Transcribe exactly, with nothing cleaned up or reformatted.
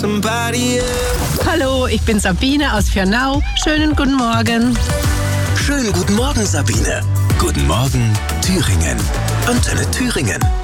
somebody else. Hallo, ich bin Sabine aus Fürnau. Schönen guten Morgen. Schönen guten Morgen, Sabine. Guten Morgen, Thüringen. Antenne Thüringen.